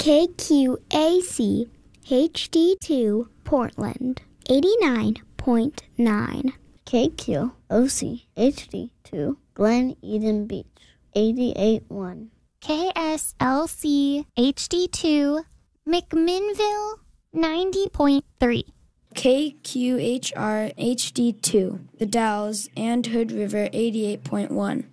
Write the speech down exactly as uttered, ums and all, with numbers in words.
K Q A C H D two Portland, eighty-nine point nine. K Q O C H D two Glen Eden Beach, eighty-eight point one. K S L C H D two McMinnville, ninety point three. K Q H R H D two The Dalles and Hood River, eighty-eight point one.